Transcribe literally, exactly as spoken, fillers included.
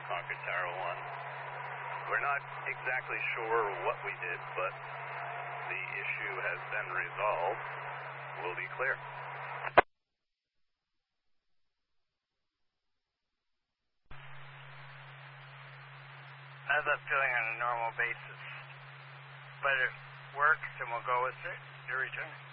Concord Tower one. We're not exactly sure what we did, but the issue has been resolved. We'll be clear. I have that feeling on a normal basis. But it works and we'll go with it. Your return.